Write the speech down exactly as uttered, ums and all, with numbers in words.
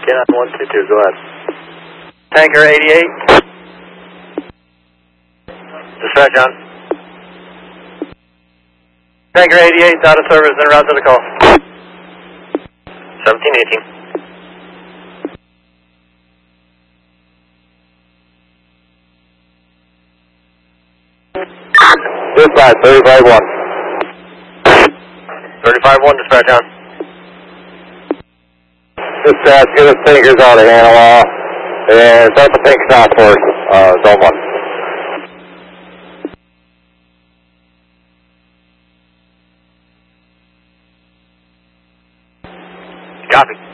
nine one two two, go ahead. Tanker eighty-eight. Dispatch on. Tanker eighty-eight, out of service, en route to the call. seventeen eighteen. Dispatch, thirty-five one. thirty-five one, dispatch on. Dispatch, get us tankers out of Hannah, and start the pink task force, uh, zone one. Copy.